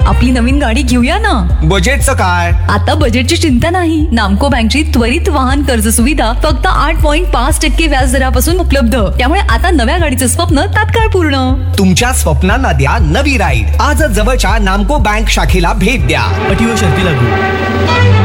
आपली नवीन गाडी घेऊया ना. बजेटचं काय? आता बजेटची चिंता नाही. नामको बँकची त्वरित वाहन कर्ज सुविधा फक्त 8.5% व्याज दरापासून उपलब्ध. त्यामुळे आता नव्या गाडीचं स्वप्न तात्काळ पूर्ण. तुमच्या स्वप्नांना द्या नवी राईड. आजच जवळच्या नामको बँक शाखेला भेट द्या. अटी व शर्ती लागू.